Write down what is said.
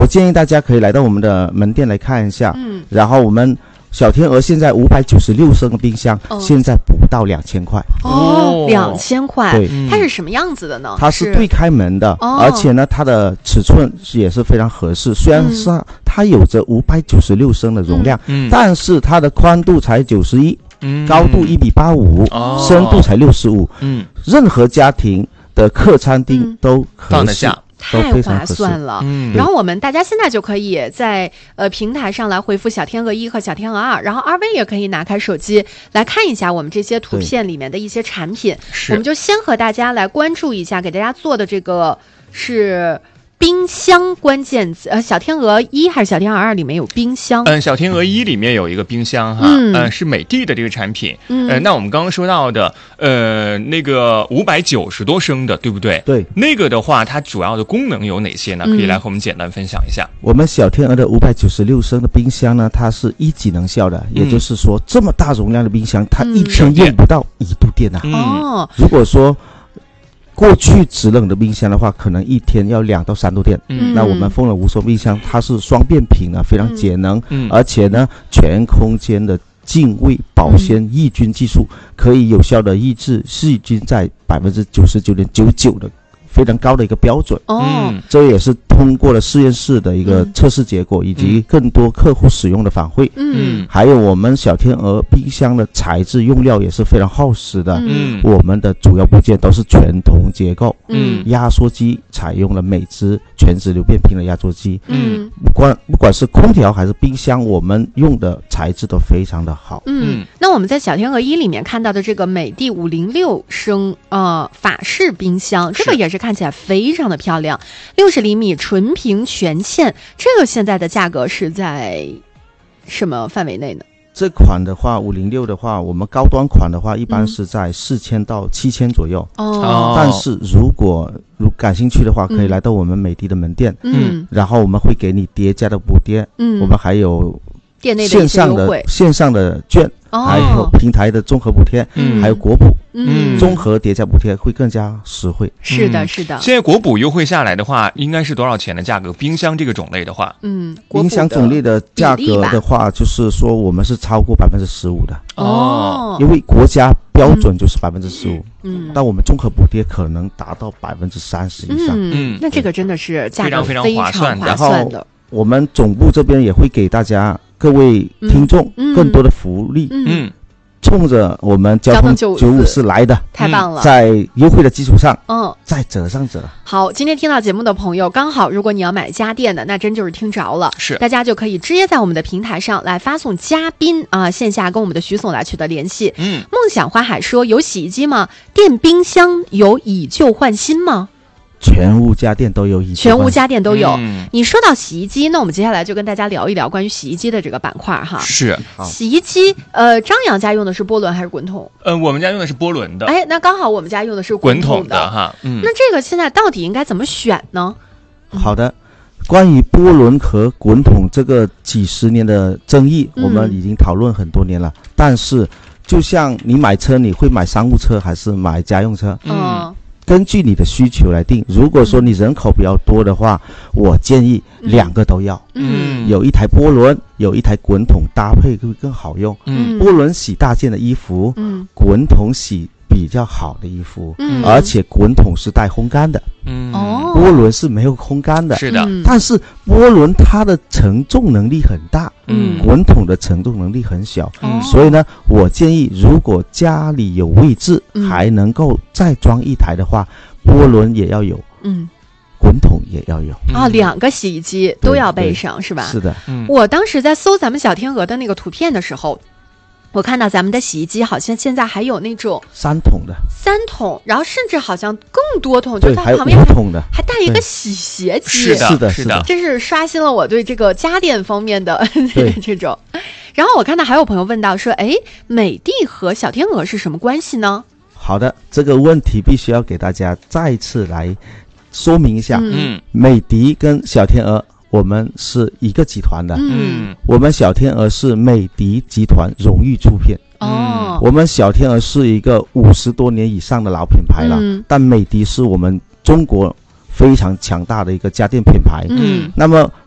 我建议大家可以来到我们的门店来看一下。然后我们小天鹅现在596升的冰箱，现在不到2000块。 2000块。 对， 它是什么样子的呢？ 它是对开门的，而且呢，它的尺寸也是非常合适。虽然是它有着596升的容量，但是它的宽度才91，高度1:85，深度才65。任何家庭的客餐厅都放得下。 太划算了。然后大家现在就可以在平台上来回复小天鹅1和小天鹅2，然后2位也可以拿开手机来看一下我们这些图片里面的一些产品。我们就先和大家来关注一下，给大家做的这个是冰箱关键词。小天鹅1还是小天鹅2里面有冰箱？ 小天鹅1里面有一个冰箱哈，是美的的这个产品。那我们刚刚说到的那个590多升的，对不对？ 对， 那个的话它主要的功能有哪些呢？可以来和我们简单分享一下。 我们小天鹅的596升的冰箱呢，它是1级能效的，也就是说这么大容量的冰箱它一天用不到1度电啊。如果说过去制冷的冰箱的话，可能一天要2到3度电。那我们风冷无霜冰箱它是双变频啊，非常节能，而且呢全空间的净味保鲜抑菌技术，可以有效的抑制细菌在99.99%的非常高的一个标准。这也是通过了实验室的一个测试结果，以及更多客户使用的反馈。还有我们小天鹅冰箱的材质用料也是非常厚实的。我们的主要部件都是全铜结构。压缩机采用了美姿全直流变频的压缩机。不管是空调还是冰箱，我们用的材质都非常的好。 那我们在小天鹅1里面看到的这个美的506升法式冰箱，这个也是看起来非常的漂亮，60厘米纯平全线，这个现在的价格是在什么范围内呢？ 这款的话506的话，我们高端款的话一般是在4000到7000左右。但是如感兴趣的话，可以来到我们美的的门店。然后我们会给你叠加的补贴。我们还有店内的线上的券，还有平台的综合补贴，还有国补。综合叠加补贴会更加实惠。 是的，是的。 现在国补优惠下来的话，应该是多少钱的价格？冰箱这个种类的话， 冰箱种类的价格的话，就是说我们是超过15%的。因为国家标准就是15%。但我们综合补贴可能达到30%以上。 那这个真的是价格非常划算的。 然后我们总部这边也会给大家各位听众更多的福利。冲着我们交通954来的， 太棒了！ 在优惠的基础上，再折上折。 好，今天听到节目的朋友，刚好如果你要买家电的，那真就是听着了。 是， 大家就可以直接在我们的平台上来发送嘉宾线下跟我们的徐总来取得联系。梦想花海说有洗衣机吗？电冰箱有以旧换新吗？ 全屋家电都有， 全屋家电都有。你说到洗衣机，那我们接下来就跟大家聊一聊关于洗衣机的这个板块哈。 是， 洗衣机，张扬家用的是波轮还是滚筒？ 我们家用的是波轮的。 那刚好我们家用的是滚筒的哈。 那这个现在到底应该怎么选呢？ 好的，关于波轮和滚筒这个几十年的争议，我们已经讨论很多年了。但是，就像你买车，你会买商务车还是买家用车？根据你的需求来定。如果说你人口比较多的话，我建议2个都要。有一台波轮，有一台滚筒，搭配会更好用。波轮洗大件的衣服，滚筒洗比较好的衣服，而且滚筒是带烘干的。波轮是没有烘干的。 是的。 但是波轮它的承重能力很大，滚筒的承重能力很小。所以呢，我建议如果家里有位置，还能够再装一台的话，波轮也要有。滚筒也要有 2个洗衣机都要备上，是吧？ 是的。 我当时在搜咱们小天鹅的那个图片的时候，我看到咱们的洗衣机好像现在还有那种 3桶的 ，3桶，然后甚至好像更多桶，就在旁边还带一个洗鞋机。 是的， 真是刷新了我对这个家电方面的这种。然后我看到还有朋友问到说，美的和小天鹅是什么关系呢？ 好的，这个问题必须要给大家再次来说明一下。美的跟小天鹅我们是一个集团的。我们小天鹅是美的集团荣誉出品。我们小天鹅是一个50多年以上的老品牌了。但美的是我们中国非常强大的一个家电品牌。那么